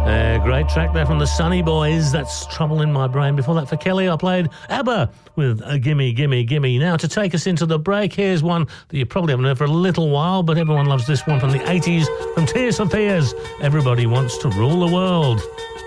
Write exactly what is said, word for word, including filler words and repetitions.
Uh, great track there from the Sunny Boys. That's Trouble in My Brain. Before that, for Kelly, I played ABBA with a Gimme, Gimme, Gimme. Now, to take us into the break, here's one that you probably haven't heard for a little while, but everyone loves this one from the eighties, from Tears for Fears. Everybody Wants to Rule the World.